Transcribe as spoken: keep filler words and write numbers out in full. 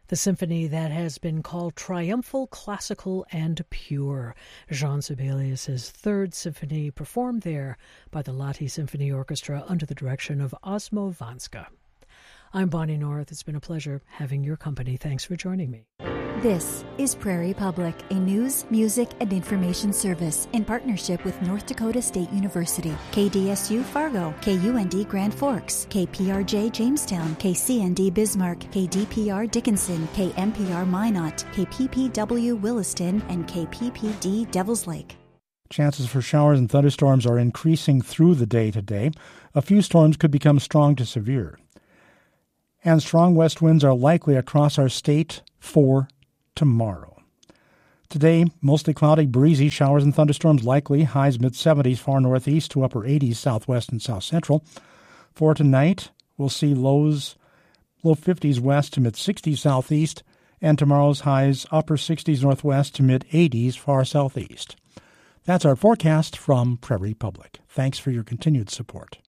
The symphony that has been called triumphal, classical, and pure. Jean Sibelius' Third Symphony, performed there by the Lahti Symphony Orchestra under the direction of Osmo Vanska. I'm Bonnie North. It's been a pleasure having your company. Thanks for joining me. This is Prairie Public, a news, music, and information service in partnership with North Dakota State University, K D S U Fargo, K U N D Grand Forks, K P R J Jamestown, K C N D Bismarck, K D P R Dickinson, K M P R Minot, K P P W Williston, and K P P D Devils Lake. Chances for showers and thunderstorms are increasing through the day today. A few storms could become strong to severe. And strong west winds are likely across our state for tomorrow. Today, mostly cloudy, breezy, showers and thunderstorms likely, highs mid-seventies, far northeast to upper eighties, southwest and south central. For tonight, we'll see lows, low fifties west to mid-sixties southeast, and tomorrow's highs upper sixties northwest to mid-eighties far southeast. That's our forecast from Prairie Public. Thanks for your continued support.